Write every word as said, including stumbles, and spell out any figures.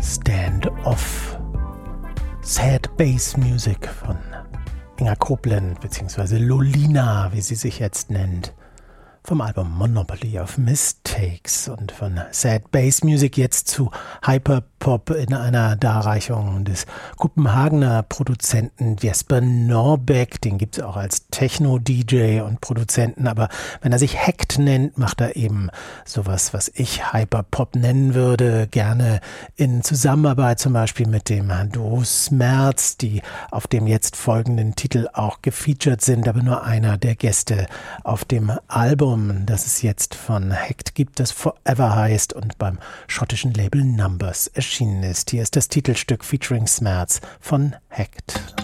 Stand-Off. Sad Bass Music von Inga Koblenz, beziehungsweise Lolina, wie sie sich jetzt nennt. Vom Album Monopoly of Mistakes und von Sad Bass Music jetzt zu Hyperpop in einer Darreichung des Kopenhagener Produzenten Jesper Norbeck. Den gibt es auch als Techno-D J und Produzenten, aber wenn er sich Hekt nennt, macht er eben sowas, was ich Hyperpop nennen würde, gerne in Zusammenarbeit zum Beispiel mit dem Duo Smerz, die auf dem jetzt folgenden Titel auch gefeatured sind, aber nur einer der Gäste auf dem Album, das es jetzt von Hekt gibt, das Forever heißt und beim schottischen Label Numbers erschienen ist. Hier ist das Titelstück featuring Smerz von Hekt.